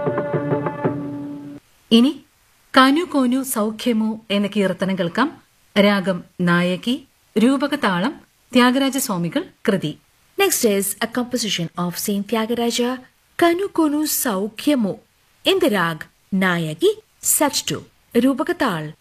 ഇനി കാനു കോനു സൗഖ്യമോ എന്ന കീർത്തനം കേൾക്കാം. രാഗം നായകി, രൂപകതാളം ത്യാഗരാജസ്വാമികൾ കൃതി. Next is a composition of Saint Tyagaraja, Kanu Konu Saukyamo, in the rag Nayaki, set to Rupakatal.